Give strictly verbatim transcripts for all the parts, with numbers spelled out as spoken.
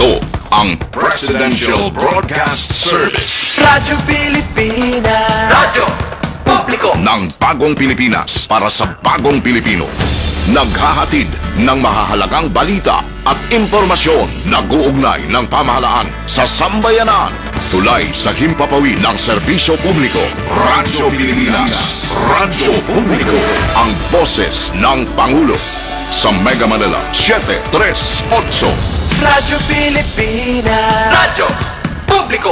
Ito ang Presidential Broadcast Service. Radyo Pilipinas. Radyo Publiko Ng bagong Pilipinas para sa bagong Pilipino. Naghahatid ng mahahalagang balita at impormasyon. Nag-uugnay ng pamahalaan sa sambayanan. Tulay sa himpapawid ng serbisyo publiko. Radyo Pilipinas. Radyo Publiko. Ang boses ng Pangulo. Sa Mega Manila, seven three eight. Radyo Pilipinas. Radyo Publiko.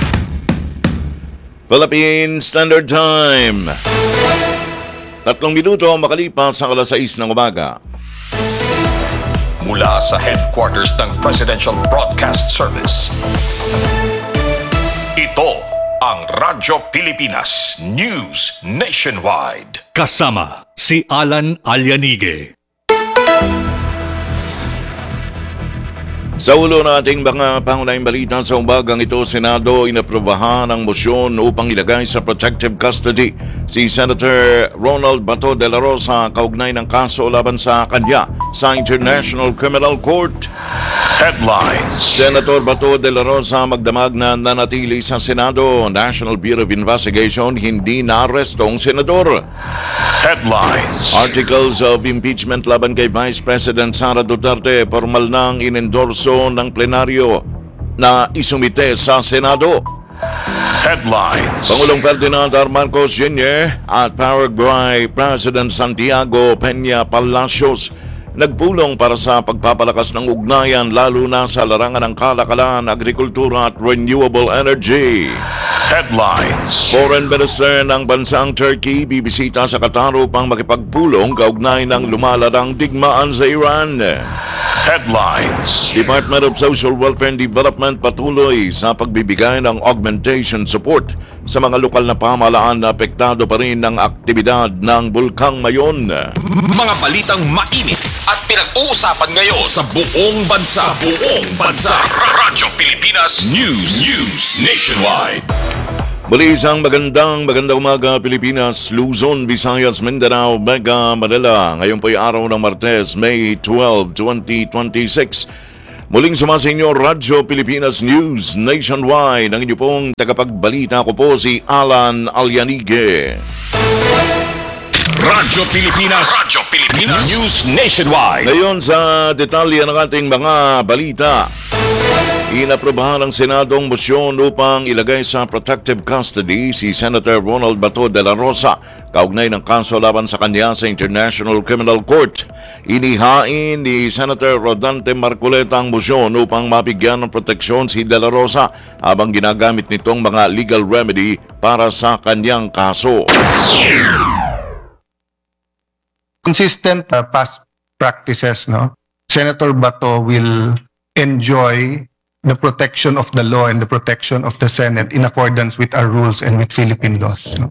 Philippine Standard Time. Tatlong minuto ang makalipas sa alas sais ng umaga. Mula sa headquarters ng Presidential Broadcast Service. Ito ang Radyo Pilipinas News Nationwide. Kasama si Alan Alianige. Sa ulo ng ating mga pangunahing balita sa umagang ito, Senado inaprobahan ang motion upang ilagay sa protective custody si Senator Ronald Bato de la Rosa kaugnay ng kaso laban sa kanya sa International Criminal Court. Headlines. Senator Bato de la Rosa magdamag na nanatili sa Senado. National Bureau of Investigation hindi naarestong senador. Headlines. Articles of impeachment laban kay Vice President Sara Duterte formal nang inendorso ng plenaryo na isumite sa Senado. Headlines. Pangulong Ferdinand R. Marcos Junior at Paraguay President Santiago Peña Palacios nagpulong para sa pagpapalakas ng ugnayan lalo na sa larangan ng kalakalan, agrikultura at renewable energy. Headlines. Foreign Minister ng bansang Turkey bibisita sa Qatar upang makipagpulong kaugnay ng lumalarang digmaan sa Iran. Headlines. Department of Social Welfare and Development patuloy sa pagbibigay ng augmentation support sa mga lokal na pamahalaan na apektado pa rin ng aktibidad ng Bulkang Mayon. Mga balitang mainit at pinag-uusapan ngayon sa buong bansa. Sa buong bansa. Radyo Pilipinas News. News Nationwide. Muli isang magandang magandang umaga Pilipinas, Luzon, Visayas, Mindanao, Mega Manila. Ngayon po ay araw ng Martes, May twelfth, twenty twenty-six. Muling sumasa inyo, Radyo Pilipinas News Nationwide. Ang inyo pong tagapagbalita ko po si Alan Alianige. Radyo Pilipinas. Radyo Pilipinas News Nationwide. Ngayon sa detalye ng ating mga balita. Inaprobahan ng Senado ang motion upang ilagay sa protective custody si Senator Ronald Bato de la Rosa kaugnay ng kaso laban sa kanya sa International Criminal Court. Inihain ni Senator Rodante Marcoleta ang motion upang mabigyan ng proteksyon si de la Rosa habang ginagamit nitong mga legal remedy para sa kanyang kaso. Consistent uh, past practices, no? Senator Bato will enjoy the protection of the law and the protection of the Senate in accordance with our rules and with Philippine laws. No?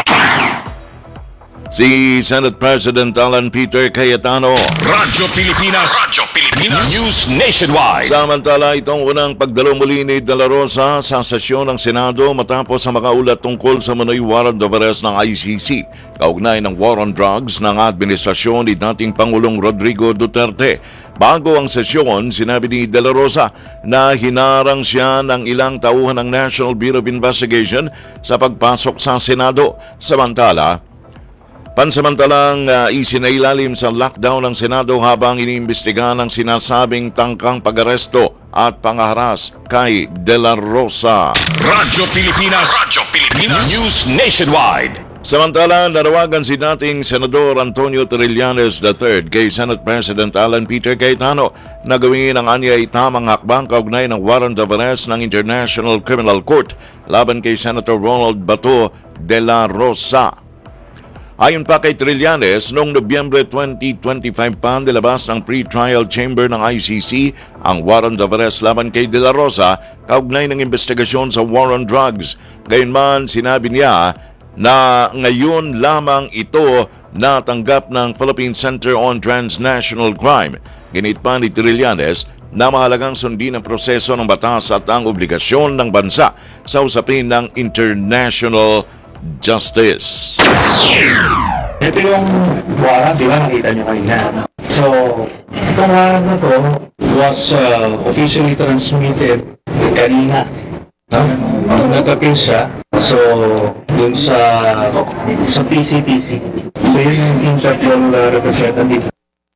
Si Senate President Alan Peter Cayetano. Radyo Pilipinas. Radyo Pilipinas News Nationwide. Samantala, itong unang pagdalo muli ni De La Rosa sa sesyon ng Senado matapos sa makaulat tungkol sa manoy warrant of arrest ng I C C kaugnay ng war on drugs ng administrasyon ni dating Pangulong Rodrigo Duterte. Bago ang sesyon, sinabi ni De La Rosa na hinarang siya ng ilang tauhan ng National Bureau of Investigation sa pagpasok sa Senado. Samantala, pansamantalang uh, isinailalim sa lockdown ng Senado habang iniimbestigahan ang sinasabing tangkang pag-aresto at pangaharas kay De La Rosa. Radyo Pilipinas. Radyo Pilipinas News Nationwide. Samantala, nanawagan si dating Senador Antonio Trillanes the third kay Senate President Alan Peter Cayetano na gawin ang anyay tamang hakbang kaugnay ng warrant of arrest ng International Criminal Court laban kay Senator Ronald Bato de la Rosa. Ayon pa kay Trillanes, noong Nobyembre twenty twenty-five pa nilabas ng pre-trial chamber ng I C C ang warrant of arrest laban kay De La Rosa kaugnay ng investigasyon sa war on drugs. Gayunman, sinabi niya na ngayon lamang ito natanggap ng Philippine Center on Transnational Crime. Ginit pa ni Trillanes na mahalagang sundin ang proseso ng batas at ang obligasyon ng bansa sa usapin ng international justice. Ito yung warrant, di ba nakita nyo kanina? So, itong warrant na to was uh, officially transmitted kanina. No? Nung nag-appeal siya, so, dun sa sa P C T C. So, yun yung Interpol uh, representative.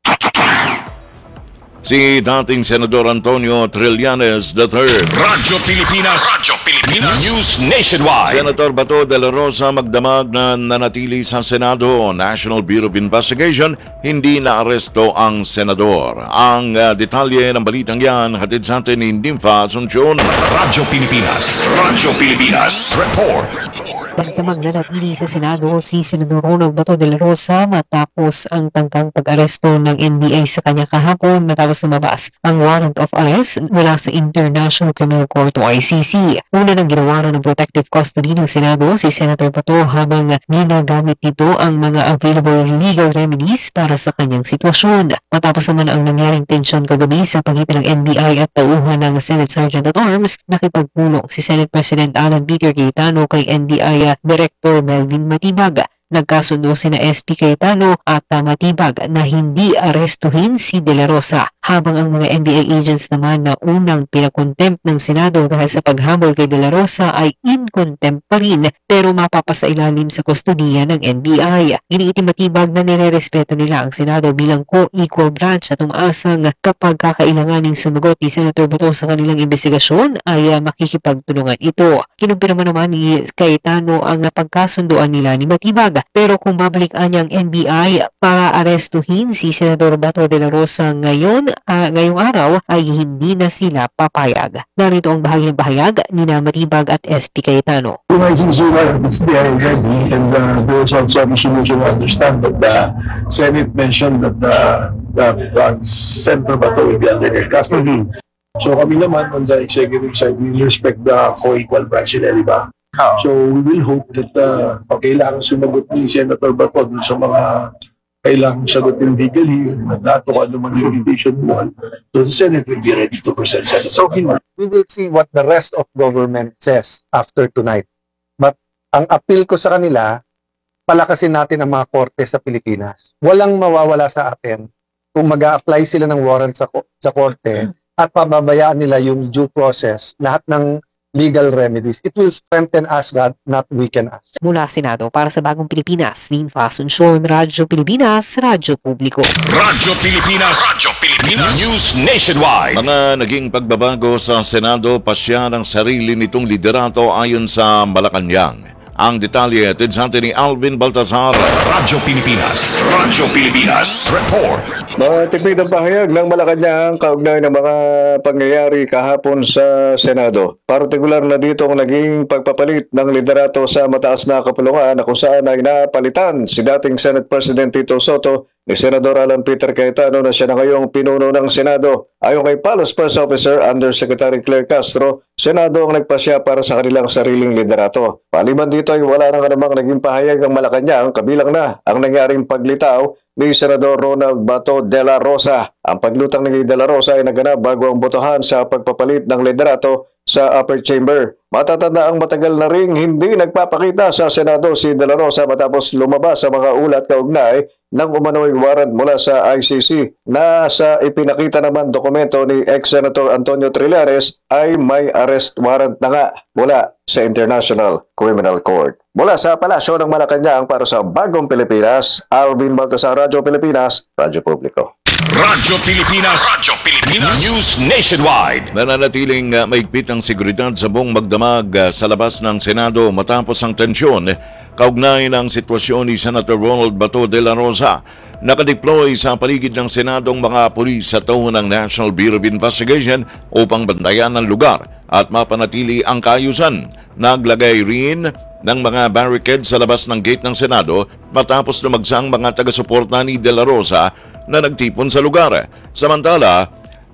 Si dating Senador Antonio Trillanes the third. Radyo Pilipinas, Radyo Pilipinas, News Nationwide. Senator Bato de la Rosa magdamag na nanatili sa Senado. National Bureau of Investigation, hindi na-aresto ang senador. Ang uh, detalye ng balitang yan, hatid sa atin ni Nympha Asuncion. Radyo Pilipinas, Radyo Pilipinas, Report. Magdamag na natili sa Senado si Senador Ronald Bato de la Rosa matapos ang tangkang pag-aresto ng N B I sa kanya kahapon matapos lumabas ang warrant of arrest mula sa International Criminal Court o I C C. Una nang ginawa ng protective custody ng Senado si Senator Bato habang ginagamit nito ang mga available legal remedies para sa kanyang sitwasyon. Matapos naman ang nangyaring tensyon kagabi sa pagitan ng N B I at tauhan ng Senate Sergeant at Arms, nakipagpulong si Senate President Alan Peter Cayetano kay N B I Director Melvin Matibag. Nagkasundo sina S P Cayetano at uh, Matibag na hindi arestuhin si De La Rosa, habang ang mga N B I agents naman na unang pinakontempt ng Senado dahil sa paghabol kay De La Rosa ay in contempt pa rin pero mapapasailalim sa kustodiya ng N B I. Iniitim Matibag na nirerespeto nila ang Senado bilang co-equal branch at umaasang kapag kakailanganing sumagot ni Senator Bato sa kanilang investigasyon ay uh, makikipagtulungan ito. Kinumpirma naman ni Cayetano ang napagkasunduan nila ni Matibag. Pero kung babalikan niyang N B I para arestuhin si Senador Bato de la Rosa ngayon, uh, ngayong araw ay hindi na sila papayag. Narito ang bahagi ng bahayag ni na Matibag at S P Cayetano. Kung I can see why it's there already, and uh, there's also a resolution to understand that the Senate mentioned that the, the, the Senator Bato will be under their custody. So kami naman on the executive side, we respect the co-equal branch nila, di ba? So we will hope that uh, pag kailangan sumagot ni Senator Bato dun sa mga kailangan sagutin legally, dato kung ano mga limitation mo, so the Senate will be ready to present Senator So Bato. we will see what the rest of government says after tonight. But ang appeal ko sa kanila, palakasin natin ang mga korte sa Pilipinas. Walang mawawala sa atin kung mag-a-apply sila ng warrant sa, ko- sa korte at pababayaan nila yung due process, lahat ng legal remedies. It will strengthen us, not weaken us. Mula Senado para sa Bagong Pilipinas, Nympha Asuncion, Radyo Pilipinas, Radyo Publiko. Radyo Pilipinas, Radyo Pilipinas, News Nationwide. Mga naging pagbabago sa Senado, pasya ng sarili nitong liderato ayon sa Malacanang. Ang detalye atid sa atin ni Alvin Baltazar. Radyo Pilipinas, Radyo Pilipinas, Report. Mga tipid ang pahayag ng Malacanang kaugnay ng mga pangyayari kahapon sa Senado. Partikular na dito ang naging pagpapalit ng liderato sa mataas na kapulungan na kung saan ay napalitan si dating Senate President Tito Soto ni Senador Alan Peter Cayetano na siya na ngayong pinuno ng Senado. Ayon kay Palos Press Officer Undersecretary Claire Castro, Senado ang nagpasya para sa kanilang sariling liderato. Paliman dito ay wala nang anumang naging pahayag ng Malacanang, kabilang na ang nangyaring paglitaw ni Senador Ronald Bato de la Rosa. Ang paglutang ni De la Rosa ay naganap bago ang botohan sa pagpapalit ng liderato sa upper chamber. Matatanda ang matagal na ring hindi nagpapakita sa Senado si De la Rosa matapos lumabas sa mga ulat kaugnay ng umano'y warrant mula sa I C C na sa ipinakita naman dokumento ni ex-Senator Antonio Trillanes ay may arrest warrant na nga mula sa International Criminal Court. Mula sa Palasyo ng Malacanang para sa Bagong Pilipinas, Alvin Baltasar, Radyo Pilipinas, Radyo Publiko. Radyo Pilipinas, Radyo Pilipinas, News Nationwide. Nananatiling uh, maigpit ang seguridad sa buong magdamag uh, sa labas ng Senado matapos ang tensyon kaugnay ng sitwasyon ni Senator Ronald Bato de la Rosa. Nakadeploy sa paligid ng Senado ang mga pulis sa tauhan ng National Bureau of Investigation upang bantayan ang lugar at mapanatili ang kaayusan. Naglagay rin ng mga barricade sa labas ng gate ng Senado matapos lumagsang mga taga-suporta ni De La Rosa na nagtipon sa lugar. Samantala,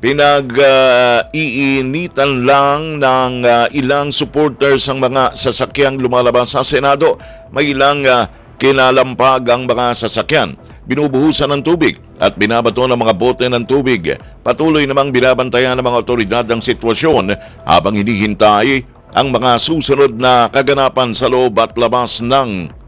pinag-iinitan uh, lang ng uh, ilang supporters ang mga sasakyang lumalabas sa Senado. May ilang uh, kinalampag ang mga sasakyan. Binubuhusan ng tubig at binabato ng mga bote ng tubig. Patuloy namang binabantayan ng mga otoridad ang sitwasyon habang hinihintay ang mga susunod na kaganapan sa loob at labas ng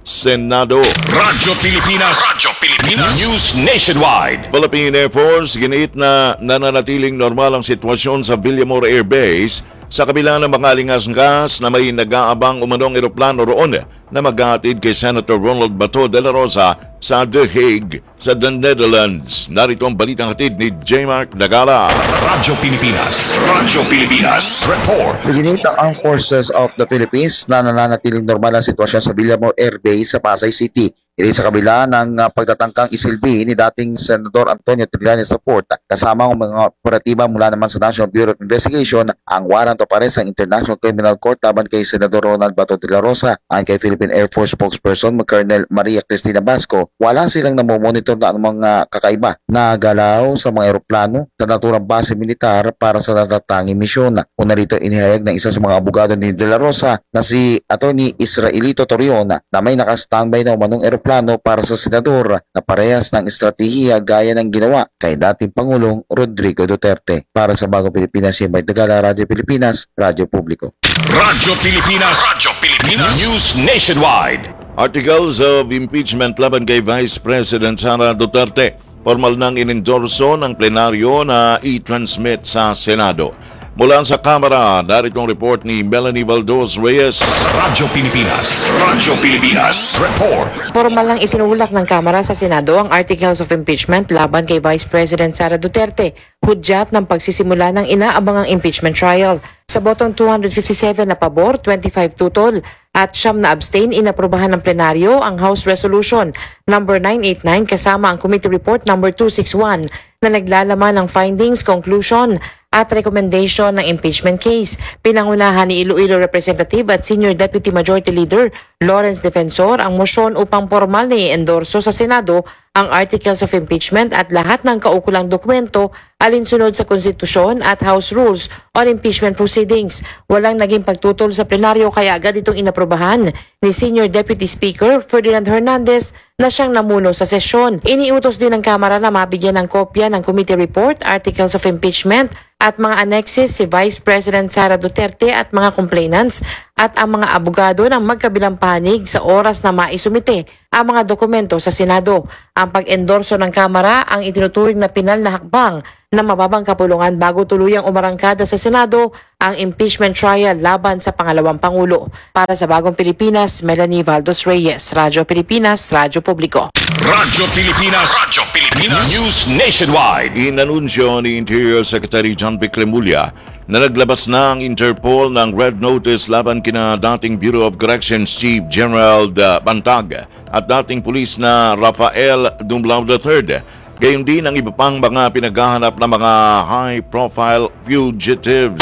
Senado. Radyo Pilipinas. Radyo Pilipinas. News Nationwide. Philippine Air Force giniit na nananatiling normal ang sitwasyon sa Villamor Air Base sa kabila ng mga alingas-ngas na may nag-aabang umanong eroplano roon na maghahatid kay Senator Ronald Bato de la Rosa sa The Hague sa The Netherlands. Narito ang balitang hatid ni J. Mark Dagala. Radyo Pilipinas. Radyo Pilipinas. Report. Siginit ang Armed Forces of the Philippines na nananatiling normal ang sitwasyon sa Villamor Air Base sa Pasay City. Ito sa kabila ng uh, pagtatangkang isilbi ni dating Senador Antonio Trillanes Support kasama ang mga operatiba mula naman sa National Bureau of Investigation ang warrant of arrest ng International Criminal Court laban kay Senador Ronald Bato de la Rosa. Ayon kay Philippine Air Force spokesperson Colonel Maria Cristina Basco, wala silang namomonitor na anumang uh, kakaiba na galaw sa mga eroplano sa naturang base militar para sa natatanging misyon. Una rito inihayag ng isa sa mga abogado ni de la Rosa na si Attorney Israelito Torion na may nakastandby na umanong eroplano plano para sa senador na parehas ng estratehiya gaya ng ginawa kay dating Pangulong Rodrigo Duterte. Para sa Bagong Pilipinas, si Mike Dagala, Radyo Pilipinas, Radyo Publiko. Radyo Pilipinas. Radyo Pilipinas. News Nationwide. Articles of impeachment laban kay Vice President Sara Duterte. Formal nang inendorso ng plenaryo na i-transmit sa Senado. Mula sa Kamara, narito ang report ni Melanie Valdos Reyes. Radyo Pilipinas. Radyo Pilipinas. Report. Formal lang itinulak ng Kamara sa Senado ang Articles of Impeachment laban kay Vice President Sara Duterte, hudyat ng pagsisimula ng inaabangang impeachment trial. Sa botong two hundred fifty-seven na pabor, twenty-five tutol at siyam na abstain, inaprobahan ng plenaryo ang House Resolution number nine eighty-nine kasama ang Committee Report number two sixty-one na naglalaman ng findings, conclusion at recommendation ng impeachment case. Pinangunahan ni Iloilo Representative at Senior Deputy Majority Leader Lawrence Defensor ang motion upang formal na i-endorso sa Senado ang Articles of Impeachment at lahat ng kaukulang dokumento alinsunod sa Konstitusyon at House Rules on Impeachment Proceedings. Walang naging pagtutol sa plenaryo kaya agad itong inaprobahan ni Senior Deputy Speaker Ferdinand Hernandez na siyang namuno sa sesyon. Iniutos din ng Kamara na mabigyan ng kopya ng Committee Report, Articles of Impeachment at mga annexes si Vice President Sara Duterte at mga complainants at ang mga abogado ng magkabilang panig sa oras na maisumite ang mga dokumento sa Senado. Ang pag-endorso ng Kamara ang itinuturing na pinal na hakbang na mababang kapulungan bago tuluyang umarangkada sa Senado ang impeachment trial laban sa pangalawang Pangulo. Para sa Bagong Pilipinas, Melanie Valdos Reyes, Radyo Pilipinas, Radyo Publiko. Radyo Pilipinas. Radyo Pilipinas. News Nationwide. Inanunsyo ni Interior Secretary John Vic Remulla na naglabas na ang Interpol ng Red Notice laban kina dating Bureau of Corrections Chief General Bantag at dating pulis na Rafael Dumblao the third. Gayon din ang iba pang mga pinaghahanap na mga high-profile fugitives.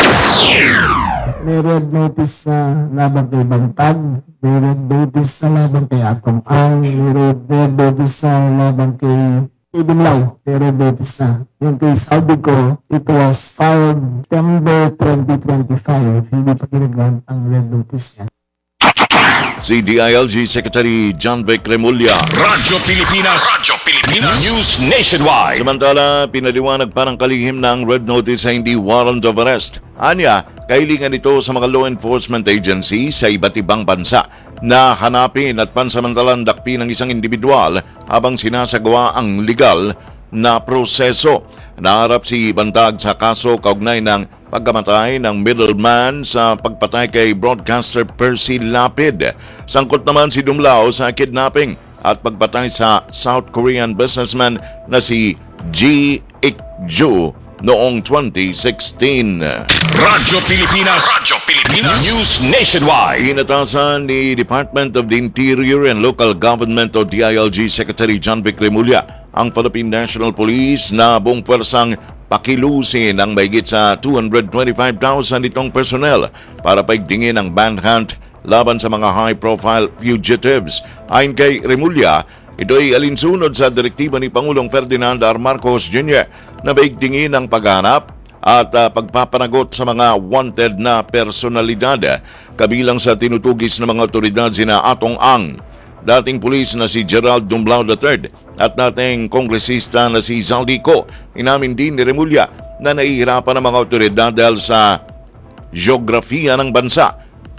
May red notice na laban kay Bantag, may red notice na laban kay Atong Ang, may red, red notice na laban kay Dumblao, may red notice na. Yung kay Saudi ko, it was filed September twenty twenty-five, hindi pa kinagawa ang red notice niya. Si D I L G Secretary John Vic Remulla. Radyo Pilipinas. Radyo Pilipinas. News Nationwide. Samantala, pinaliwanag pa ng kalihim na ang red notice ay hindi warrant of arrest. Anya, kahilingan ito sa mga law enforcement agencies sa iba't ibang bansa na hanapin at pansamantalang dakpin ng isang individual habang sinasagawa ang legal na proseso. Naharap si Bantag sa kaso kaugnay ng pagkamatay ng middleman sa pagpatay kay broadcaster Percy Lapid. Sangkot naman si Dumblao sa kidnapping at pagpatay sa South Korean businessman na si Ji Ik-ju noong twenty sixteen. Radyo Pilipinas. Radyo Pilipinas. News Nationwide. Inatasan ni Department of the Interior and Local Government o D I L G Secretary John Vic Remulla ang Philippine National Police na buong pwersang pakilusin ang mahigit sa two hundred twenty-five thousand itong personnel para paigtingin ang manhunt laban sa mga high-profile fugitives. Ayon kay Remulla, ito ay alinsunod sa direktiba ni Pangulong Ferdinand R. Marcos Junior na paigtingin ang paghanap at uh, pagpapanagot sa mga wanted na personalidad kabilang sa tinutugis ng mga otoridad sina Atong Ang, dating pulis na si Gerald Dumblao the third at dating kongresista na si Zaldico. Inamin din ni Remulla na nahihirapan ang mga otoridad dahil sa geografiya ng bansa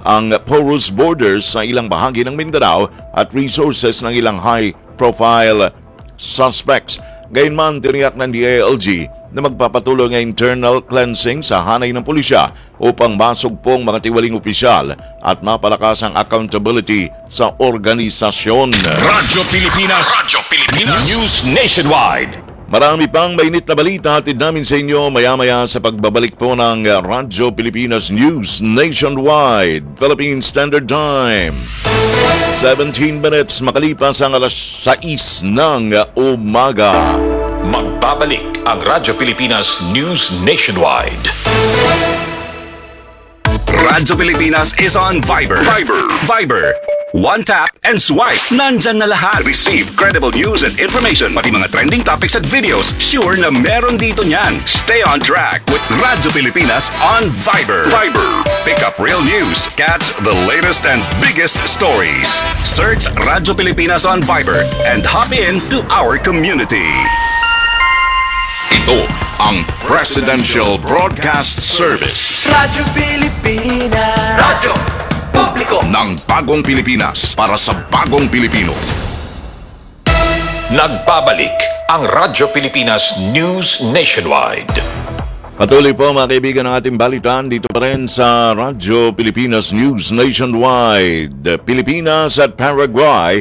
ang porous borders sa ilang bahagi ng Mindanao at resources ng ilang high-profile suspects. Gayunman, tiniyak ng D I L G na magpapatuloy ng internal cleansing sa hanay ng pulisya upang masugpong mga tiwaling opisyal at mapalakas ang accountability sa organisasyon. Radyo Pilipinas, Radyo Pilipinas News Nationwide. Marami pang mainit na balita hatid namin sa inyo maya-maya sa pagbabalik po ng Radyo Pilipinas News Nationwide, Philippine Standard Time. seventeen minutes makalipas ang alas sais ng umaga. Magbabalik ang Radyo Pilipinas News Nationwide. Radyo Pilipinas is on Viber. Viber. Viber. One tap and swipe. Nandyan na lahat. Receive credible news and information. Pati mga trending topics at videos. Sure na meron dito niyan. Stay on track with Radyo Pilipinas on Viber. Viber. Pick up real news. Catch the latest and biggest stories. Search Radyo Pilipinas on Viber and hop in to our community. Ito ang Presidential Broadcast Service Radyo Pilipinas. Radyo Publiko ng Bagong Pilipinas para sa Bagong Pilipino. Nagbabalik ang Radyo Pilipinas News Nationwide. Patuloy po mga kaibigan ng ating balitaan dito pa rin sa Radyo Pilipinas News Nationwide. Pilipinas at Paraguay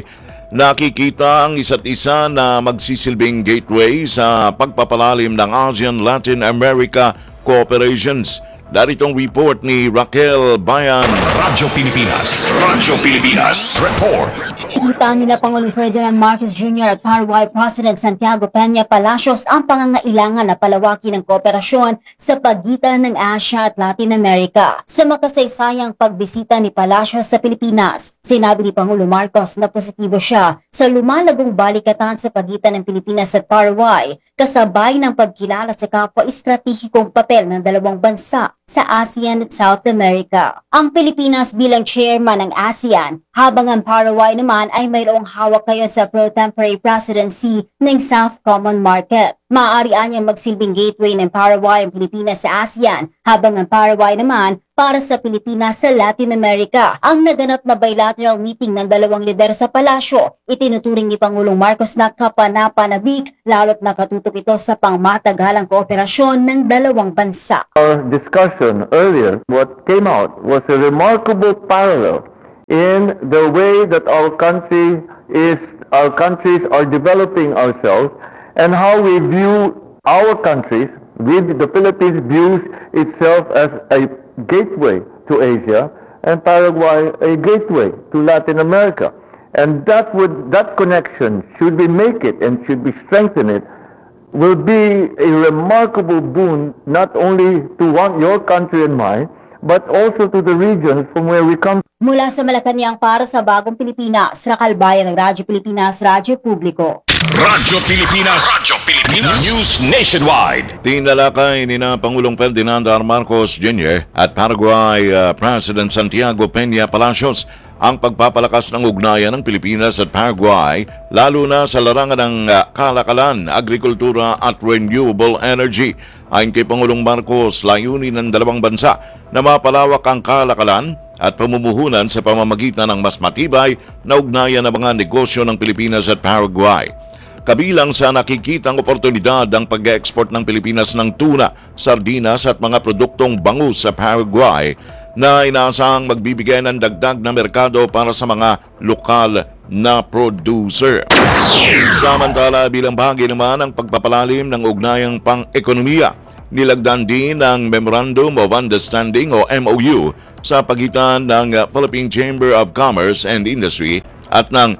nakikita ang isa't isa na magsisilbing gateway sa pagpapalalim ng ASEAN-Latin America cooperations. Daritong report ni Raquel Bayan. Radyo Pilipinas. Radyo Pilipinas. Report. Ikita nila Pangulong Ferdinand Marcos Junior at Paraguay President Santiago Peña Palacios ang pangangailangan na palawakin ng kooperasyon sa pagitan ng Asia at Latin America. Sa makasaysayang pagbisita ni Palacios sa Pilipinas, sinabi ni Pangulong Marcos na positibo siya sa lumalagong balikatan sa pagitan ng Pilipinas at Paraguay, kasabay ng pagkilala sa kapwa-estratehikong papel ng dalawang bansa sa ASEAN at South America. Ang Pilipinas bilang chairman ng ASEAN, habang ang Paraguay naman ay mayroong hawak ngayon sa pro-tempore presidency ng South Common Market. Maaari niyang magsilbing gateway ng Paraguay ang Pilipinas sa ASEAN, habang ang Paraguay naman para sa Pilipinas sa Latin America. Ang naganap na bilateral meeting ng dalawang lider sa palasyo, itinuturing ni Pangulong Marcos na kapanapanabik, lalo't nakatutok ito sa pangmatagalang kooperasyon ng dalawang bansa. Our discussion earlier, what came out was a remarkable parallel in the way that our country is, our countries are developing ourselves and how we view our countries, with the Philippines views itself as a gateway to Asia and Paraguay a gateway to Latin America. And that would, that connection, should we make it and should we strengthen it, will be a remarkable boon not only to one, your country and mine, but also to the regions from where we come. Mula sa Malacanang para sa Bagong Pilipinas, Raquel Bayan ng Radyo Pilipinas, Radyo Publiko. Radyo Pilipinas. Radyo Pilipinas News Nationwide. Tinalakay ni na Pangulong Ferdinand R. Marcos Junior at Paraguay uh, President Santiago Peña Palacios ang pagpapalakas ng ugnayan ng Pilipinas at Paraguay, lalo na sa larangan ng uh, kalakalan, agrikultura at renewable energy. Ayon kay Pangulong Marcos, layunin ng dalawang bansa na mapalawak ang kalakalan at pamumuhunan sa pamamagitan ng mas matibay na ugnayan ng mga negosyo ng Pilipinas at Paraguay. Kabilang sa nakikitang oportunidad ang pag-export ng Pilipinas ng tuna, sardinas at mga produktong bangus sa Paraguay na inaasahang magbibigay ng dagdag na merkado para sa mga lokal na producer. Samantala, bilang bahagi naman ng pagpapalalim ng ugnayang pang-ekonomiya, nilagdan din ng Memorandum of Understanding o M O U sa pagitan ng Philippine Chamber of Commerce and Industry at ng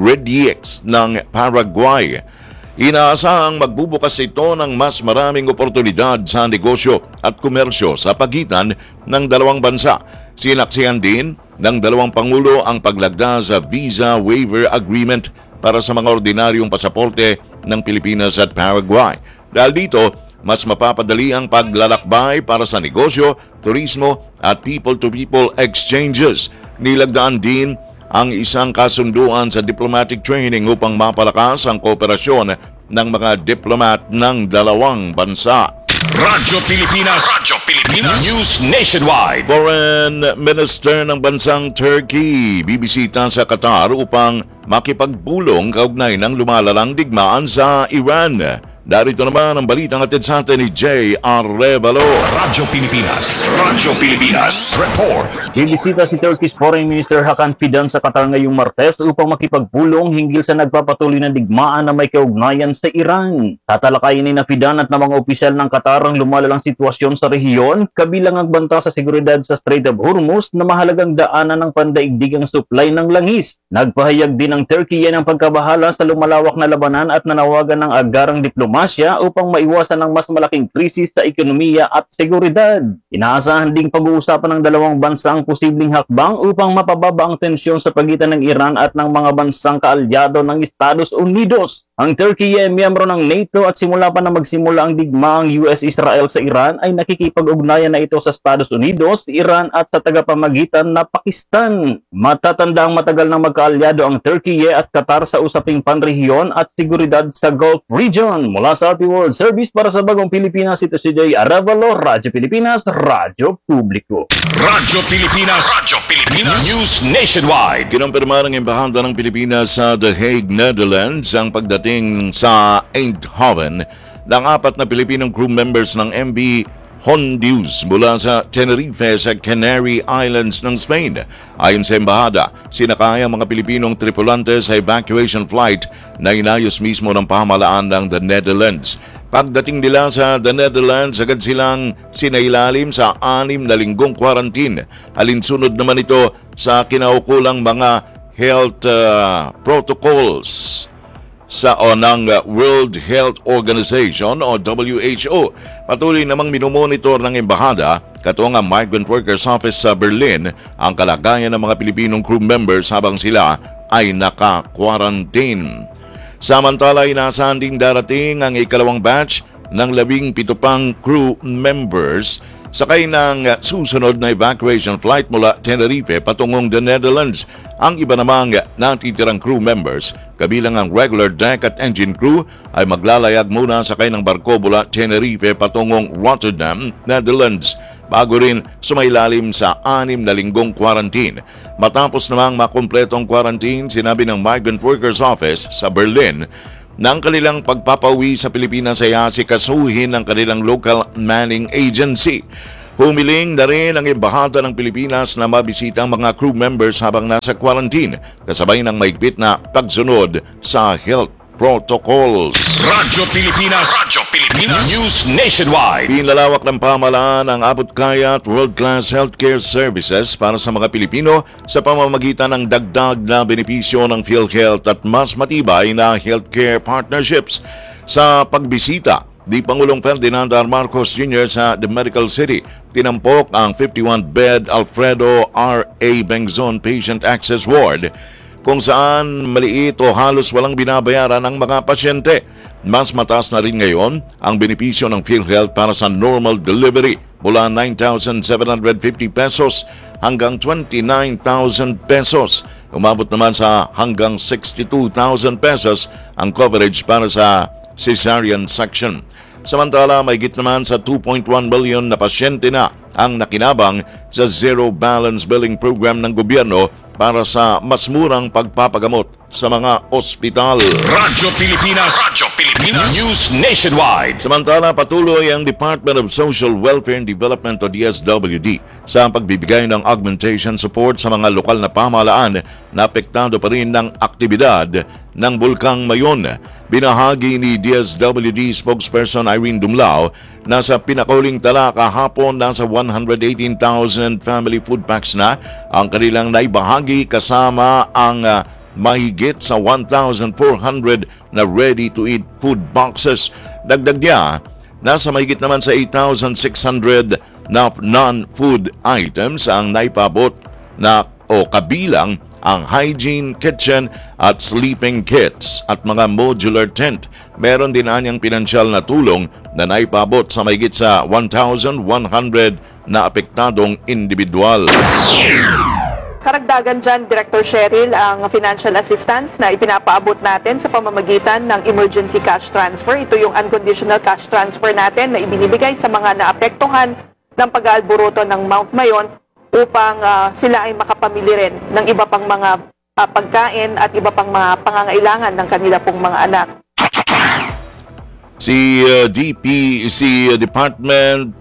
REDIEX ng Paraguay. Inaasahang magbubukas ito ng mas maraming oportunidad sa negosyo at komersyo sa pagitan ng dalawang bansa. Sinaksihan din ng dalawang pangulo ang paglagda sa Visa Waiver Agreement para sa mga ordinaryong pasaporte ng Pilipinas at Paraguay. Dahil dito, mas mapapadali ang paglalakbay para sa negosyo, turismo at people-to-people exchanges. Nilagdaan din ang isang kasunduan sa diplomatic training upang mapalakas ang kooperasyon ng mga diplomat ng dalawang bansa. Radyo Pilipinas. Radyo Pilipinas. News Nationwide. Foreign Minister ng bansang Turkey bibisita sa Qatar upang makipagbulong kaugnay ng lumalalang digmaan sa Iran. Darito naman ang balitang atid sa atin ni J. Arevalo. Radyo Pilipinas. Radyo Pilipinas. Report. Bibisita si Turkey's Foreign Minister Hakan Fidan sa Qatar ngayong Martes upang makipagbulong hinggil sa nagpapatuloy na digmaan na may kaugnayan sa Iran. Tatalakayin ni na Fidan at ng mga opisyal ng Qatar ang lumalalang sitwasyon sa rehiyon, kabilang ang banta sa seguridad sa Strait of Hormuz na mahalagang daanan ng pandaigdigang supply ng langis. Nagpahayag din ng Turkey ng pagkabahala sa lumalawak na labanan at nanawagan ng agarang diplomasya upang maiwasan ang mas malaking krisis sa ekonomiya at seguridad. Inaasahan ding pag-uusapan ng dalawang bansa ang posibleng hakbang upang mapababa ang tensyon sa pagitan ng Iran at ng mga bansang kaalyado ng Estados Unidos. Ang Turkey ay miyembro ng NATO at simula pa na magsimula ang digmaang U S-Israel sa Iran ay nakikipag-ugnayan na ito sa Estados Unidos, Iran at sa tagapamagitan na Pakistan. Matatandang matagal nang magkaalyado ang Turkey at Qatar sa usaping panrehiyon at seguridad sa Gulf region. Mula sa R P World Service para sa Bagong Pilipinas, ito si J. Arevalo, Radyo Pilipinas, Radyo Publiko. Radyo Pilipinas. Radyo Pilipinas. News Nationwide. Kinumpirma ng Embahada ng Pilipinas sa The Hague, Netherlands ang pagdating sa Eindhoven ng apat na Pilipinong crew members ng M V Hondius mula sa Tenerife sa Canary Islands ng Spain. Ayon sa embahada, sinakay ang mga Pilipinong tripulante sa evacuation flight na inayos mismo ng pamahalaan ng the Netherlands. Pagdating nila sa the Netherlands, agad silang sinailalim sa anim na linggong quarantine. Alinsunod naman ito sa kinaukulang mga health uh, protocols sa o ng World Health Organization o W H O. Patuloy namang minomonitor ng embahada katuwang ang Migrant Workers Office sa Berlin ang kalagayan ng mga Pilipinong crew members habang sila ay naka-quarantine. Samantala, inaasahan ding darating ang ikalawang batch ng labing pito pang crew members sakay ng susunod na evacuation flight mula Tenerife patungong the Netherlands. Ang iba namang natitirang crew members, kabilang ang regular deck at engine crew, ay maglalayag muna sakay ng barko mula Tenerife patungong Rotterdam, Netherlands, bago rin sumailalim sa anim na linggong quarantine. Matapos namang makumpletong quarantine, sinabi ng Migrant Workers Office sa Berlin ng kanilang pagpapauwi sa Pilipinas ay asikasuhin ng kanilang local manning agency. Humiling na rin ang embahada ng Pilipinas na mabisita ang mga crew members habang nasa quarantine, kasabay ng maigpit na pagsunod sa health protocols. Radyo Pilipinas. Radyo Pilipinas. News Nationwide. Pinlalawak ng pamahalaan ang abot-kaya at world-class healthcare services para sa mga Pilipino sa pamamagitan ng dagdag na benepisyo ng PhilHealth at mas matibay na healthcare partnerships. Sa pagbisita ni Pangulong Ferdinand R. Marcos Junior sa The Medical City, tinampok ang fifty-one bed Alfredo R. A. Bengzon Patient Access Ward kung saan maliit o halos walang binabayaran ang mga pasyente. Mas mataas na rin ngayon ang benepisyo ng PhilHealth para sa normal delivery mula nine thousand seven hundred fifty pesos hanggang twenty-nine thousand pesos. Umabot naman sa hanggang sixty-two thousand pesos ang coverage para sa cesarean section. Samantala, mahigit naman sa two point one million na pasyente na ang nakinabang sa Zero Balance Billing Program ng gobyerno para sa mas murang pagpapagamot sa mga ospital. Radyo Pilipinas. Radyo Pilipinas. News Nationwide. Samantala, patuloy ang Department of Social Welfare and Development o D S W D sa pagbibigay ng augmentation support sa mga lokal na pamahalaan na apektado pa rin ng aktibidad ng Bulkang Mayon. Binahagi ni D S W D spokesperson Irene Dumlao na sa pinakauling tala kahapon nasa one hundred eighteen thousand family food packs na ang kanilang naibahagi kasama ang uh, mahigit sa one thousand four hundred na ready-to-eat food boxes. Dagdag niya, nasa mahigit naman sa eight thousand six hundred na non-food items ang naipabot na o kabilang ang hygiene kitchen at sleeping kits at mga modular tent. Meron din anyang pinansyal na tulong na naipabot sa mahigit sa one thousand one hundred na apektadong individual. karagdagan dyan, Director Cheryl, ang financial assistance na ipinapaabot natin sa pamamagitan ng emergency cash transfer. Ito yung unconditional cash transfer natin na ibinibigay sa mga naapektuhan ng pag-aalboroto ng Mount Mayon upang uh, sila ay makapamili rin ng iba pang mga uh, pagkain at iba pang mga pangangailangan ng kanila pong mga anak. Si uh, D P, si uh, Department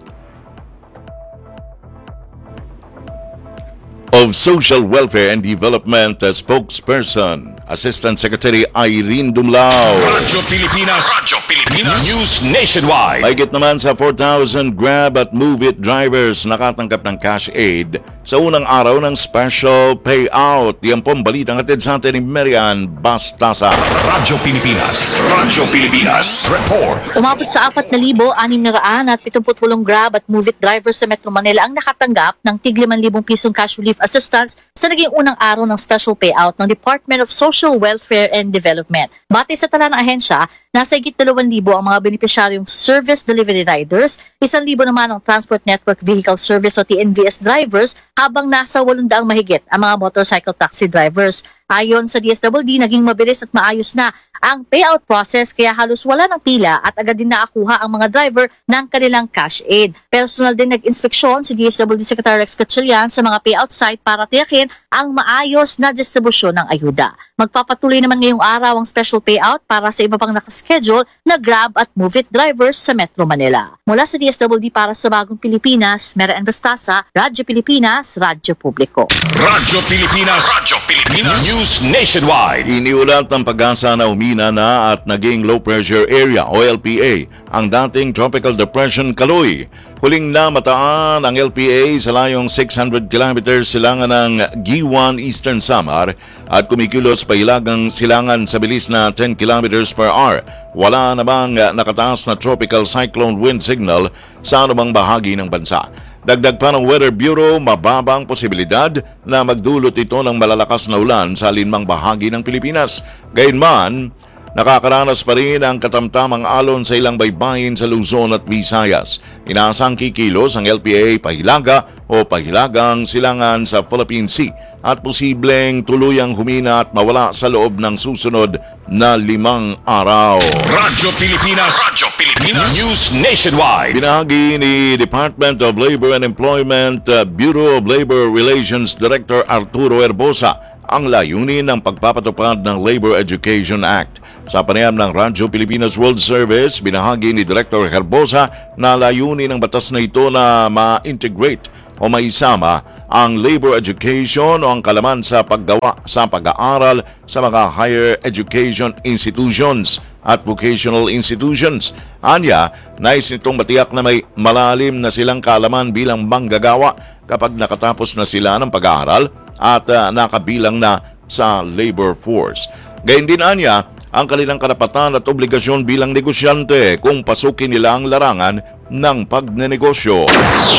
of Social Welfare and Development uh, spokesperson, Assistant Secretary Irene Dumlao. Radyo Pilipinas. Radyo Pilipinas. News Nationwide. Mahigit naman sa four thousand Grab at Move It drivers nakatanggap ng cash aid sa unang araw ng special payout. Yan pong balitang hatid sa atin ni Marian Bastasa. Radyo Pilipinas. Radyo Pilipinas. Report. Umabot sa apat na libo anim na raan at pitongput walong Grab at Move It drivers sa Metro Manila ang nakatanggap ng tig limang libong pisong cash relief assistance sa naging unang araw ng special payout ng Department of Social Welfare and Development. Batay sa tala ng ahensya, nasa higit dalawang libo ang mga benepisyaryong service delivery riders, isang libo naman ang Transport Network Vehicle Service o T N V S drivers, habang nasa walong daang mahigit ang mga motorcycle taxi drivers. Ayon sa D S W D, naging mabilis at maayos na ang payout process kaya halos wala ng pila at agad din nakakuha ang mga driver ng kanilang cash aid. Personal din nag-inspeksyon si D S W D Secretary Rex Gatchalian sa mga payout site para tiyakin ang maayos na distribusyon ng ayuda. Magpapatuloy naman ngayong araw ang special payout para sa iba pang nakaschedule na Grab at Move It drivers sa Metro Manila. Mula sa D S W D para sa Bagong Pilipinas, Marian Bastasa, Radyo Pilipinas, Radyo Publiko. Radyo Pilipinas. Radyo Pilipinas. News Nationwide. Iniulat ng Pag-asa na humina na at naging low pressure area o L P A ang dating Tropical Depression Kaloy. Huling na mataan ang L P A sa layong six hundred kilometers silangan ng Giwan, Eastern Samar at kumikilos pa hilagang silangan sa bilis na ten kilometers per hour. Wala namang nakataas na tropical cyclone wind signal sa anumang bahagi ng bansa. Dagdag pa ng Weather Bureau, mababang posibilidad na magdulot ito ng malalakas na ulan sa alinmang bahagi ng Pilipinas. Gayunman, nakakaranas pa rin ang katamtamang alon sa ilang baybayin sa Luzon at Visayas. Inaasang kikilos ang L P A pahilaga o pahilagang silangan sa Philippine Sea at posibleng tuluyang humina at mawala sa loob ng susunod na limang araw. Radyo Pilipinas. Radyo Pilipinas. News Nationwide. Binahagi ni Department of Labor and Employment uh, Bureau of Labor Relations Director Arturo Herbosa ang layunin ng pagpapatupad ng Labor Education Act. Sa panayam ng Radyo Pilipinas World Service, binahagi ni Director Herbosa na layunin ng batas na ito na ma-integrate o maisama ang labor education o ang kalaman sa paggawa sa pag-aaral sa mga higher education institutions at vocational institutions. Anya, nais nitong matiyak na may malalim na silang kaalaman bilang manggagawa kapag nakatapos na sila ng pag-aaral at uh, nakabilang na sa labor force. Gayun din anya, ang kanilang karapatan at obligasyon bilang negosyante kung pasukin nila ang larangan ng pagnenegosyo.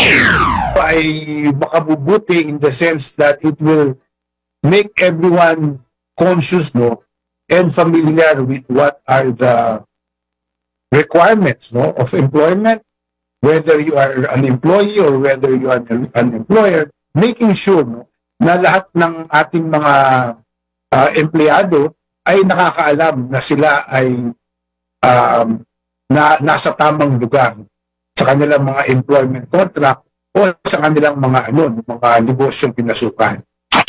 Ay makabubuti in the sense that it will make everyone conscious, no, and familiar with what are the requirements, no, of employment, whether you are an employee or whether you are an, an employer, making sure, no, na lahat ng ating mga uh, empleyado ay nakakaalam na sila ay um, na nasa tamang lugar sa kanilang mga employment contract o sa kanilang mga ano, mga negosyong pinasukan.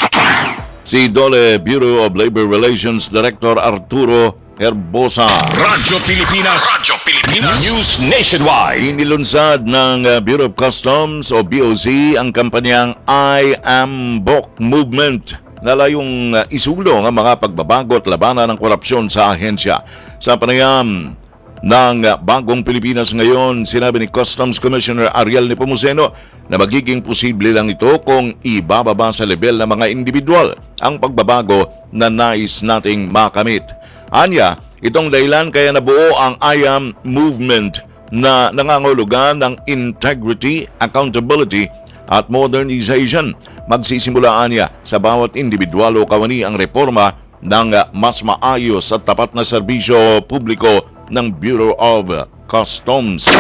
Si Dole Bureau of Labor Relations Director Arturo Herbosa. Radyo Pilipinas. Radyo Pilipinas. News Nationwide. Inilunsad ng uh, Bureau of Customs o B O C ang kampanyang I Am B O C Movement na layong uh, isulong ang mga pagbabago at labanan ng korupsyon sa ahensya. Sa panayam ng uh, Bagong Pilipinas ngayon, sinabi ni Customs Commissioner Ariel Nepomuceno na magiging posible lang ito kung ibababa sa level ng mga individual ang pagbabago na nais nating makamit. Anya, itong dahilan kaya nabuo ang I A M movement na nangangahulugan ng integrity, accountability at modernization. Magsisimulaan niya sa bawat individual o kawani ang reforma ng mas maayos at tapat na serbisyo publiko ng Bureau of Customs.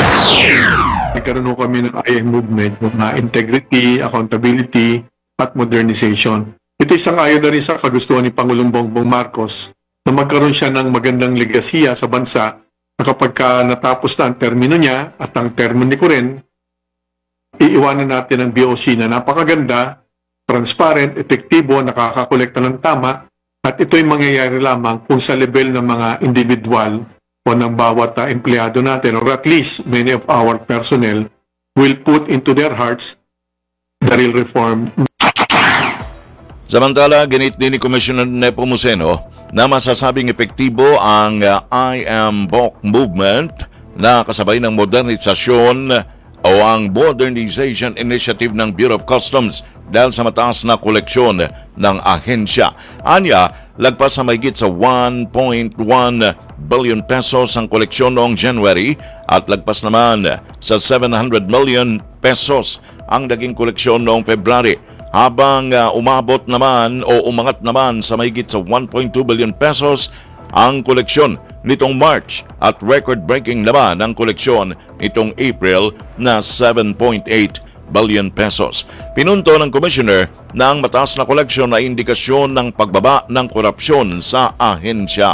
Nagkaroon kami ng I A M movement, mga integrity, accountability, at modernization. ito isang ayon na rin sa kagustuhan ni Pangulong Bongbong Marcos na magkaroon siya ng magandang legasiya sa bansa na kapag ka natapos na ang termino niya at ang termino ni Coren, iiwanan natin ang B O C na napakaganda, transparent, epektibo, nakakakolekta ng tama, at ito'y mangyayari lamang kung sa level ng mga individual o ng bawat uh, empleyado natin, or at least many of our personnel will put into their hearts the real reform. Samantala, ginit din ni Commissioner Nepomuceno na masasabing epektibo ang uh, I Am B O C movement na kasabay ng modernisasyon o ang Modernization Initiative ng Bureau of Customs dahil sa mataas na koleksyon ng ahensya. Anya, lagpas sa mahigit sa one point one billion pesos ang koleksyon noong January at lagpas naman sa seven hundred million pesos ang naging koleksyon noong February. Habang uh, umabot naman o umangat naman sa mahigit sa one point two billion pesos ang koleksyon nitong March at record-breaking naman ang koleksyon nitong April na seven point eight billion pesos. Pinunto ng Commissioner na ang mataas na koleksyon ay indikasyon ng pagbaba ng korupsyon sa ahensya.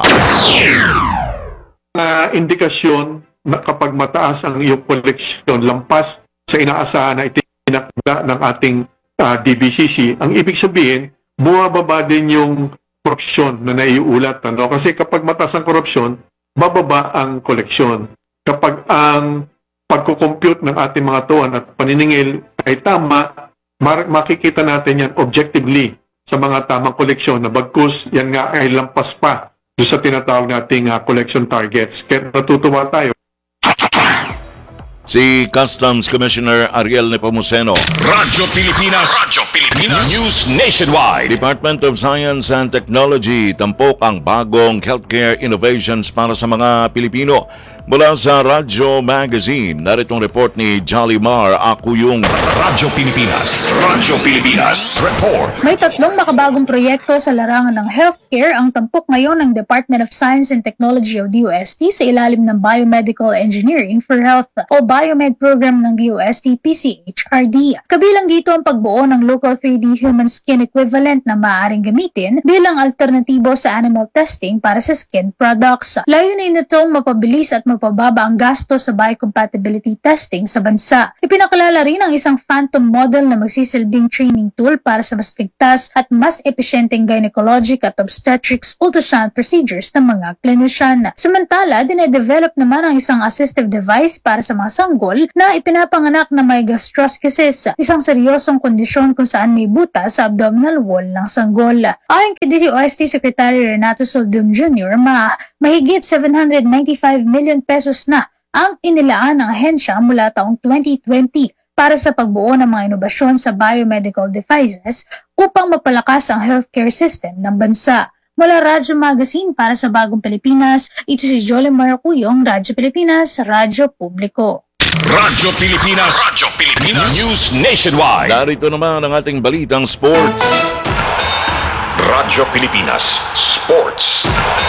Uh, indikasyon na kapag mataas ang iyong koleksyon lampas sa inaasahan na itinakda ng ating uh, D B C C, ang ibig sabihin, bumababa din yung korupsyon na naiulat. Ano? Kasi kapag mataas ang korupsyon, bababa ang koleksyon. Kapag ang pagkukompute ng ating mga tuwan at paniningil ay tama, makikita natin yan objectively sa mga tamang koleksyon na bagkus yan nga ay lampas pa doon sa tinatawag nating uh, collection targets. Kaya natutuwa tayo. Si Customs Commissioner Ariel Nepomuceno. Radyo Pilipinas. Radyo Pilipinas. News Nationwide. Department of Science and Technology tampok ang bagong healthcare innovations para sa mga Pilipino. Mula sa Radyo Magazine, naritong report ni Jolimar Acuyong. Radyo Pilipinas. Radyo Pilipinas. Report. May tatlong makabagong proyekto sa larangan ng healthcare ang tampok ngayon ng Department of Science and Technology o D O S T sa ilalim ng Biomedical Engineering for Health o Biomed Program ng D O S T P C H R D. Kabilang dito ang pagbuo ng local three D human skin equivalent na maaaring gamitin bilang alternatibo sa animal testing para sa skin products. Layunin nitong mapabilis at mapababa ang gasto sa biocompatibility testing sa bansa. Ipinakilala rin ang isang phantom model na magsisilbing training tool para sa mas ligtas at mas epesyenteng gynecologic at obstetrics ultrasound procedures ng mga klinisyan. Samantala, dinedevelop naman ang isang assistive device para sa mga sanggol na ipinapanganak na may gastroschisis, isang seryosong kondisyon kung saan may butas sa abdominal wall ng sanggol. Ayon kay D O S T Secretary Renato Soldum Junior, ma mahigit seven hundred ninety-five million pesos na ang inilaan ng ahensya mula taong twenty twenty para sa pagbuo ng mga inobasyon sa biomedical devices upang mapalakas ang healthcare system ng bansa. Mula Radyo Magazine para sa Bagong Pilipinas, ito si Jolimar Acuyong, Radyo Pilipinas, Radyo Publiko. Radyo Pilipinas. Radyo Pilipinas. News Nationwide. Narito naman ang ating balitang sports. Radyo Pilipinas Sports.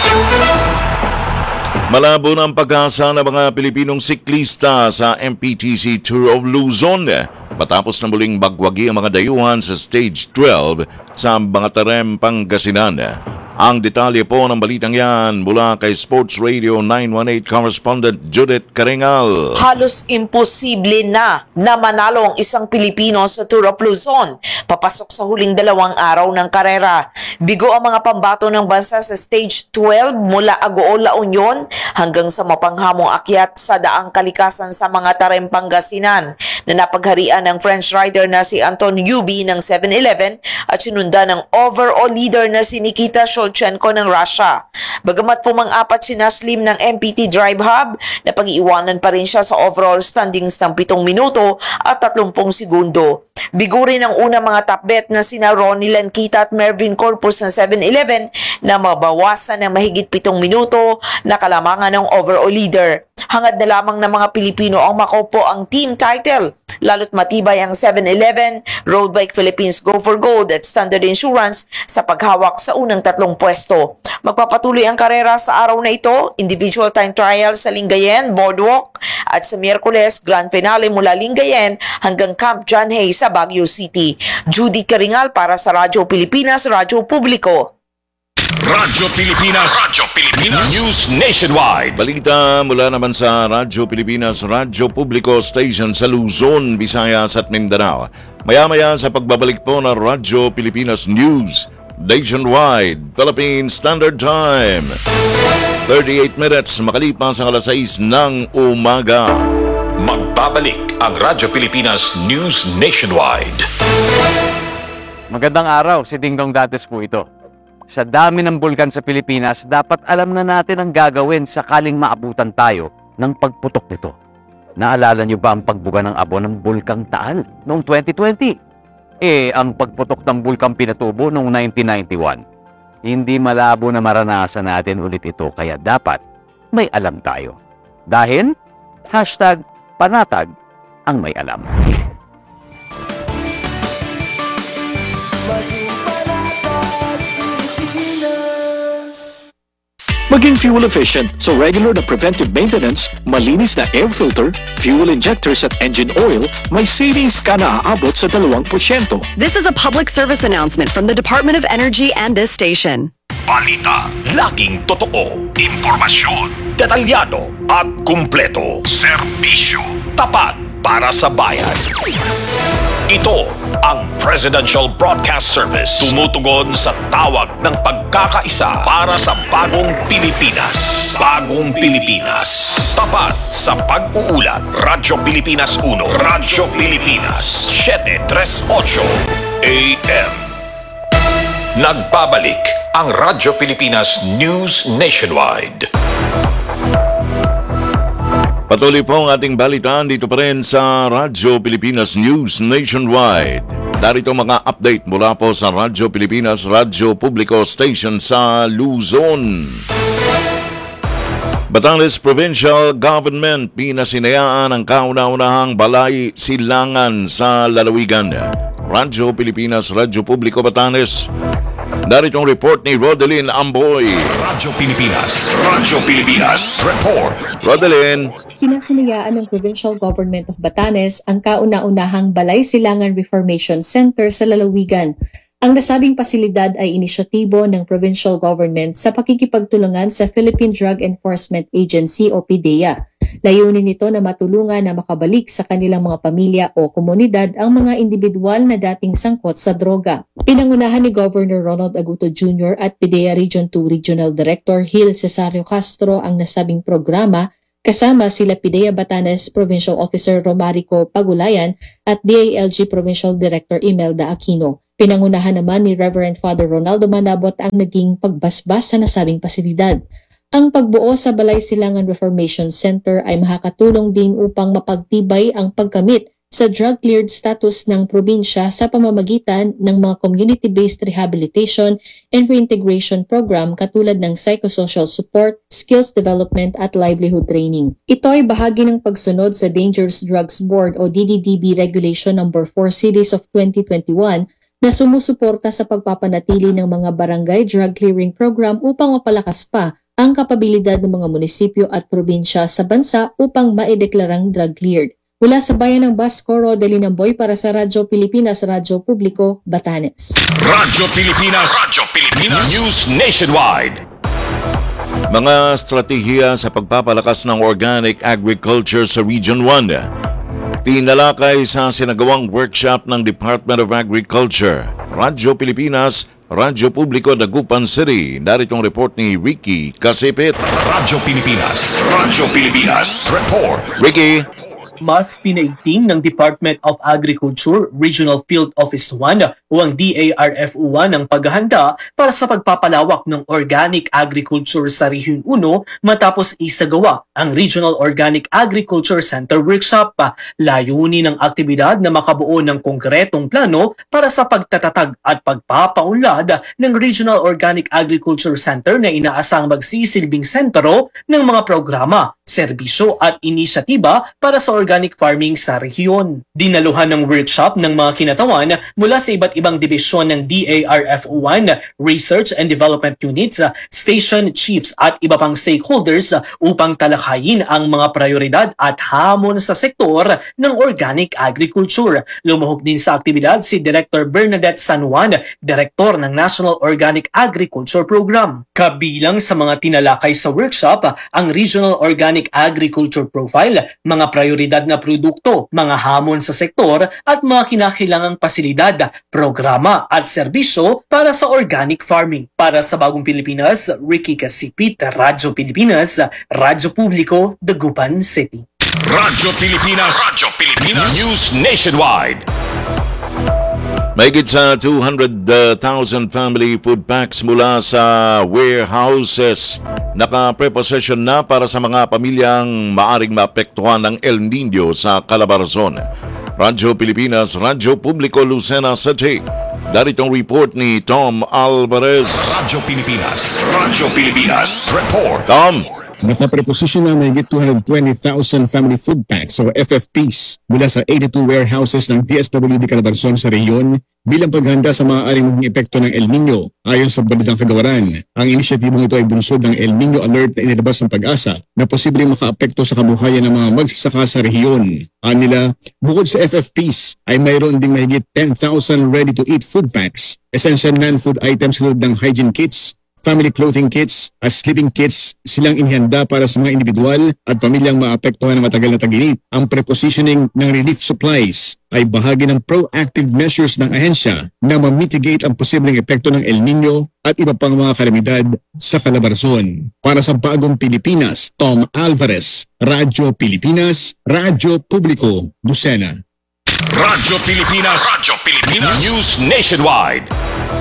Malabo na ang pag-asa ng mga Pilipinong siklista sa M P T C Tour of Luzon matapos na muling bagwagi ang mga dayuhan sa Stage twelve sa Bangatarem, Pangasinan. Ang detalye po ng balitang yan mula kay Sports Radio nine one eight correspondent Judith Caringal. Halos imposible na na manalo ang isang Pilipino sa Tour of Luzon papasok sa huling dalawang araw ng karera. Bigo ang mga pambato ng bansa sa Stage twelve mula Agoo, La Union hanggang sa mapanghamong akyat sa daang kalikasan sa mga Tarem, Pangasinan na napagharian ng French rider na si Anton Yubi ng seven eleven at sinunda ng overall leader na si Nikita Shulchenko ng Russia. Bagamat pumang-apat si Naslim ng M P T Drive Hub, napag-iwanan pa rin siya sa overall standings ng pitong minuto at tatlong segundo. Bigo rin ang unang mga top bet na sina Ronnie Lankita at Mervin Corpus ng seven eleven na mabawasan ng mahigit pitong minuto na kalamangan ng overall leader. Hangad na lamang ng mga Pilipino ang makupo ang team title, lalo't matibay ang seven eleven, Road Bike Philippines Go for Gold at Standard Insurance sa paghawak sa unang tatlong pwesto. Magpapatuloy ang karera sa araw na ito, individual time trial sa Lingayen, Boardwalk, at sa Miyerkules, grand finale mula Lingayen hanggang Camp John Hay sa Baguio City. Judy Karingal para sa Radyo Pilipinas, Radyo Publiko. Radyo Pilipinas, Radyo Pilipinas, News Nationwide. Balita mula naman sa Radyo Pilipinas, Radyo Publiko Station sa Luzon, Visayas at Mindanao. Maya-maya sa pagbabalik po ng Radyo Pilipinas News Nationwide, Philippine Standard Time. thirty-eight minutes makalipas ang alas sais ng umaga. Magbabalik ang Radyo Pilipinas News Nationwide. Magandang araw, si Dingdong Dantes po ito. Sa dami ng bulkan sa Pilipinas, dapat alam na natin ang gagawin sakaling maabutan tayo ng pagputok nito. Naalala niyo ba ang pagbuga ng abo ng Bulkang Taal noong twenty twenty? Eh, ang pagputok ng Bulkang Pinatubo noong nineteen ninety-one. Hindi malabo na maranasan natin ulit ito, kaya dapat may alam tayo. Dahil, hashtag panatag ang may alam. Maging fuel efficient, so regular na preventive maintenance, malinis na air filter, fuel injectors at engine oil, may savings ka na aabot sa dalawang porsyento. This is a public service announcement from the Department of Energy and this station. Balita, laging totoo, impormasyon, detalyado at kumpleto. Serbisyo, tapat para sa bayan. Ito ang Presidential Broadcast Service. Tumutugon sa tawag ng pagkakaisa para sa bagong Pilipinas. Bagong Pilipinas. Tapat sa pag-uulat. Radyo Pilipinas uno. Radyo Pilipinas seven thirty-eight A M. Nagbabalik ang Radyo Pilipinas News Nationwide. Patuloy po ang ating balitaan dito pa rin sa Radyo Pilipinas News Nationwide. Darito mga update mula po sa Radyo Pilipinas, Radyo Publiko Station sa Luzon. Batangas Provincial Government pinasinayaan ang kauna-unahang balay silangan sa lalawigan. Radyo Pilipinas, Radyo Publiko Batangas. Darito ang report ni Rodelyn Amboy. Radyo Pilipinas, Radyo Pilipinas, report. Rodelyn. Pinasinayaan ng Provincial Government of Batanes ang kauna-unahang Balay Silangan Reformation Center sa lalawigan. Ang nasabing pasilidad ay inisyatibo ng provincial government sa pakikipagtulungan sa Philippine Drug Enforcement Agency o P D E A. Layunin nito na matulungan na makabalik sa kanilang mga pamilya o komunidad ang mga individual na dating sangkot sa droga. Pinangunahan ni Governor Ronald Aguto Junior at P D E A Region two Regional Director Gil Cesario Castro ang nasabing programa, kasama sila P D E A Batanes Provincial Officer Romarico Pagulayan at D A L G Provincial Director Imelda Aquino. Pinangunahan naman ni Reverend Father Ronaldo Manabot ang naging pagbasbas sa nasabing pasilidad. Ang pagbuo sa Balay Silangan Reformation Center ay makakatulong din upang mapagtibay ang pagkamit sa drug-cleared status ng probinsya sa pamamagitan ng mga community-based rehabilitation and reintegration program katulad ng psychosocial support, skills development at livelihood training. Ito ay bahagi ng pagsunod sa Dangerous Drugs Board o D D D B Regulation number four Series of twenty twenty-one na sumusuporta sa pagpapanatili ng mga barangay drug clearing program upang mapalakas pa ang kapabilidad ng mga munisipyo at probinsya sa bansa upang maideklarang drug cleared. Mula sa bayan ng Basco, Rodelyn Amboy para sa Radyo Pilipinas, Radyo Publiko, Batanes. Radyo Pilipinas, Radyo Pilipinas News Nationwide. Mga estratehiya sa pagpapalakas ng organic agriculture sa Region one. Tinalakay sa sinagawang workshop ng Department of Agriculture. Radyo Pilipinas, Radyo Publiko, Dagupan City. Narito ang report ni Ricky Kasipit. Radyo Pilipinas, Radyo Pilipinas, report. Ricky. Mas pinaigting ng Department of Agriculture Regional Field Office one o ang D A R F O one ang paghahanda para sa pagpapalawak ng organic agriculture sa Region one matapos isagawa ang Regional Organic Agriculture Center Workshop. Layunin ng aktibidad na makabuo ng konkretong plano para sa pagtatatag at pagpapaunlad ng Regional Organic Agriculture Center na inaasang magsisilbing sentro ng mga programa, serbisyo at inisyatiba para sa organic organic farming sa rehiyon. Dinaluhan ng workshop ng mga kinatawan mula sa iba't ibang dibisyon ng D A R F O one, Research and Development Units, station chiefs at iba pang stakeholders upang talakayin ang mga prioridad at hamon sa sektor ng organic agriculture. Lumuhog din sa aktibidad si Director Bernadette San Juan, Direktor ng National Organic Agriculture Program. Kabilang sa mga tinalakay sa workshop, ang Regional Organic Agriculture Profile, mga prioridad na produkto, mga hamon sa sektor at mga kinakailangang pasilidad, programa at serbisyo para sa organic farming. Para sa Bagong Pilipinas, Ricky Casipit, Radyo Pilipinas, Radyo Publiko, Dagupan City. Radyo Pilipinas. Radyo Pilipinas. News Nationwide. Mahigit sa two hundred thousand family food packs mula sa warehouses naka-prepossession na para sa mga pamilyang maaring maapektuhan ng El Nino sa Calabarzon. Radyo Pilipinas, Radyo Publiko, Lucena City. Daritong report ni Tom Alvarez. Radyo Pilipinas. Radyo Pilipinas. Report. Tom. Nakapreposisyon na mahigit two hundred twenty thousand family food packs o F F Ps mula sa eighty-two warehouses ng D S W D Calabarzon sa rehiyon bilang paghanda sa maaaring maging epekto ng El Nino. Ayon sa Baludang Kagawaran, ang inisyatibong ito ay bunsod ng El Nino Alert na inilabas ng Pag-asa na posibleng makaapekto sa kabuhayan ng mga magsasaka sa rehiyon. Anila, bukod sa F F Ps ay mayroon ding mahigit ten thousand ready-to-eat food packs, essential non-food items tulad ng hygiene kits, family clothing kits at sleeping kits silang inihanda para sa mga individual at pamilyang maapektuhan ng matagal na tag-init. Ang prepositioning ng relief supplies ay bahagi ng proactive measures ng ahensya na ma-mitigate ang posibleng epekto ng El Nino at iba pang mga kalamidad sa Calabarzon. Para sa Bagong Pilipinas, Tom Alvarez, Radyo Pilipinas, Radyo Publiko, Lucena. Radyo Pilipinas. Radyo Pilipinas. News Nationwide.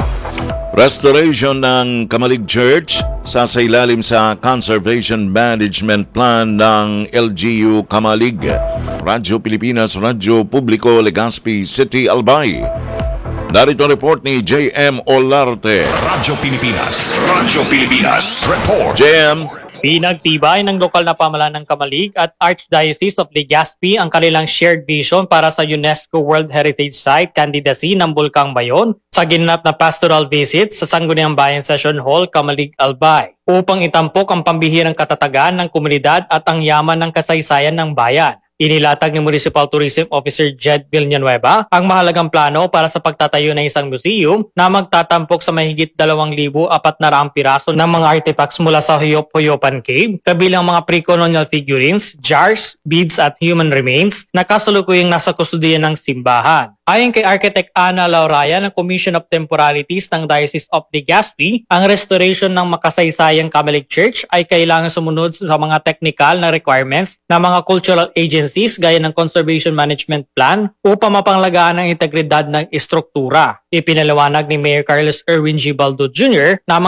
Restoration ng Kamalig Church sa sailalim sa Conservation Management Plan ng L G U Kamalig. Radyo Pilipinas, Radyo Publiko, Legazpi City, Albay. Narito report ni J M Olarte. Radyo Pilipinas. Radyo Pilipinas. Report. J M. Pinagtibay ng lokal na pamahalaan ng Kamalig at Archdiocese of Legazpi ang kanilang shared vision para sa UNESCO World Heritage Site candidacy ng Bulkang Bayon sa ginanap na pastoral visit sa Sangguniang Bayan Session Hall, Kamalig, Albay, upang itampok ang pambihirang katatagan ng komunidad at ang yaman ng kasaysayan ng bayan. Inilatag ni Municipal Tourism Officer Jed Villanueva ang mahalagang plano para sa pagtatayo ng isang museum na magtatampok sa mahigit dalawang libo apat na raang piraso ng mga artifacts mula sa Huyop-Huyopan Cave, kabilang mga pre-colonial figurines, jars, beads at human remains na kasalukuyang nasa kustudiyan ng simbahan. Ayon kay Architect Ana Lauraya ng Commission of Temporalities ng Diocese of Legazpi, ang restoration ng makasaysayang Kamalig Church ay kailangan sumunod sa mga technical na requirements ng mga cultural agencies gaya ng Conservation Management Plan upang mapangalagaan ang integridad ng istruktura. Ipinaliwanag ni Mayor Carlos Erwin G. Baldo Junior na